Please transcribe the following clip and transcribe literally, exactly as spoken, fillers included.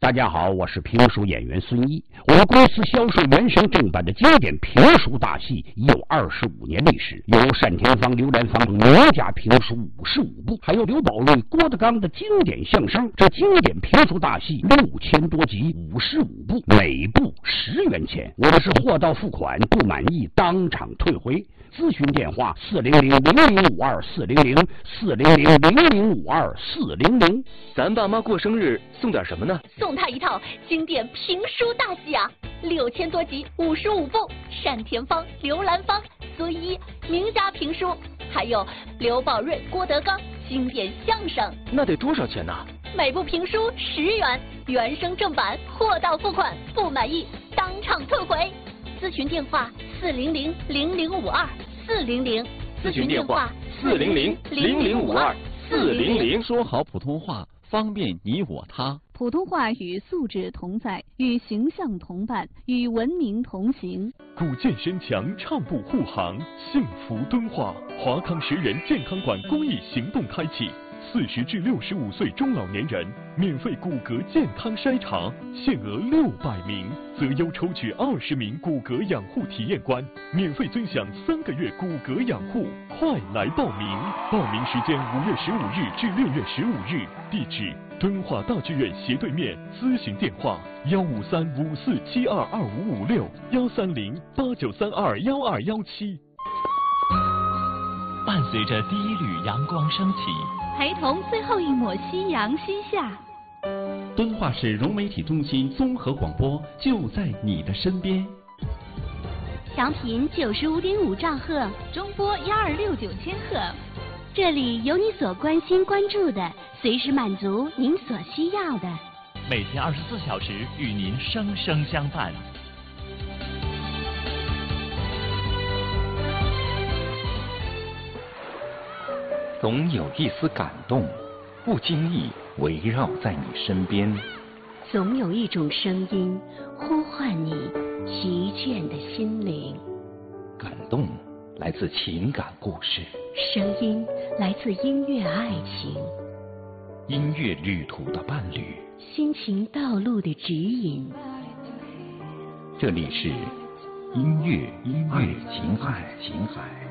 大家好，我是评书演员孙一。我们公司销售原声正版的经典评书大戏已有二十五年历史，有单田芳、刘兰芳名家评书五十五部，还有刘宝瑞、郭德纲的经典相声。这经典评书大戏六千多集，五十五部，每部十元钱。我们是货到付款，不满意当场退回。咨询电话：四零零零零五二四零零四零零零零五二四零零。 咱爸妈过生日送点什么呢？ 送他一套经典评书大戏啊，六千多集，五十五部，单田芳、刘兰芳、孙一名家评书，还有刘宝瑞、郭德纲经典相声。 那得多少钱呢？ 每部评书十元，原声正版，货到付款，不满意当场退回。咨询电话：四零零零零五二四零零。 咨询电话：四零零零零五二四零零。 说好普通话，方便你我他。 普通话与素质同在，与形象同伴，与文明同行。 古建身强，畅步护航，幸福敦化。华康十人健康馆公益行动开启。四十至六十五岁中老年人免费骨骼健康筛查，限额六百名，择优抽取二十名骨骼养护体验官，免费尊享三个月骨骼养护，快来报名！报名时间五月十五日至六月十五日，地址敦化大剧院斜对面，咨询电话：幺五三五四七二二五五六幺三零八九三二幺二幺七。 伴随着第一缕阳光升起， 陪同最后一抹夕阳西下。 敦化市融媒体中心综合广播就在你的身边。 调频九十五点五兆赫，中波幺二六九千赫。这里有你所关心关注的，随时满足您所需要的。 每天二十四小时与您生生相伴。 总有一丝感动，不经意围绕在你身边。 总有一种声音呼唤你疲倦的心灵。 感动来自情感故事， 声音来自音乐爱情， 音乐旅途的伴侣， 心情道路的指引。 这里是音乐音乐情海情海。